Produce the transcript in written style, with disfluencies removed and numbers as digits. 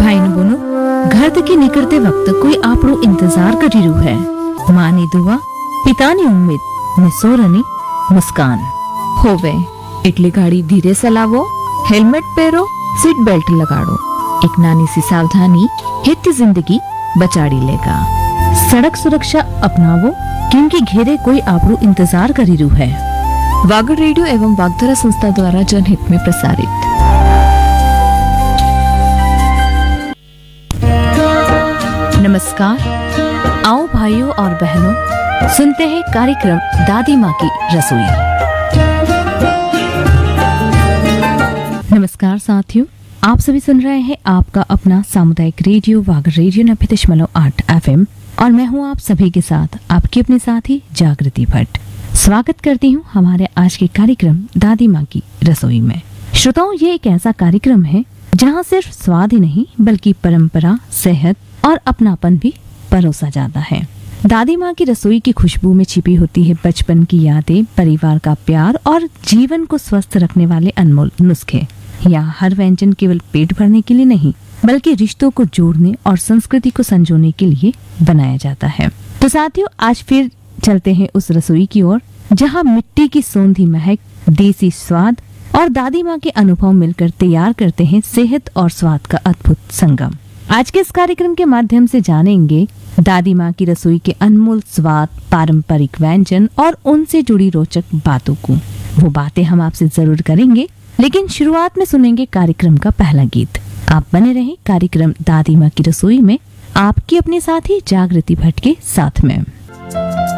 भाई ने बोलो घर तक निकलते वक्त कोई आपरो इंतजार करी रू है। माँ ने दुआ, पिता ने उम्मीद ने सोरनी मुस्कान। होवे એટલે ગાડી ધીરે ચલાવો, હેલ્મેટ પહેરો, सीट बेल्ट लगाड़ो। एक नानी सी सावधानी हित जिंदगी बचाड़ी लेगा। सड़क सुरक्षा अपनावो क्योंकि घेरे कोई आपरो इंतजार करी रू है। वागड़ रेडियो एवं वागधरा संस्था द्वारा जनहित में प्रसारित। नमस्कार, आओ भाइयों और बहनों, सुनते हैं कार्यक्रम दादी माँ की रसोई। नमस्कार साथियों, आप सभी सुन रहे हैं आपका अपना सामुदायिक रेडियो वागड़ रेडियो 90.8 FM और मैं हूँ आप सभी के साथ आपकी अपनी साथी जागृति भट्ट। स्वागत करती हूँ हमारे आज के कार्यक्रम दादी माँ की रसोई में। श्रोताओं, ये एक ऐसा कार्यक्रम है जहाँ सिर्फ स्वाद ही नहीं बल्कि परंपरा, सेहत और अपनापन भी परोसा जाता है। दादी माँ की रसोई की खुशबू में छिपी होती है बचपन की यादें, परिवार का प्यार और जीवन को स्वस्थ रखने वाले अनमोल नुस्खे। यहाँ हर व्यंजन केवल पेट भरने के लिए नहीं बल्कि रिश्तों को जोड़ने और संस्कृति को संजोने के लिए बनाया जाता है। तो साथियों, आज फिर चलते हैं उस रसोई की ओर जहाँ मिट्टी की सौंधी महक, देसी स्वाद और दादी माँ के अनुभव मिलकर तैयार करते हैं सेहत और स्वाद का अद्भुत संगम। आज के इस कार्यक्रम के माध्यम से जानेंगे दादी माँ की रसोई के अनमोल स्वाद, पारंपरिक व्यंजन और उनसे जुड़ी रोचक बातों को। वो बातें हम आपसे जरूर करेंगे, लेकिन शुरुआत में सुनेंगे कार्यक्रम का पहला गीत। आप बने रहें कार्यक्रम दादी माँ की रसोई में आपकी अपने साथी जागृति भट्ट के साथ में।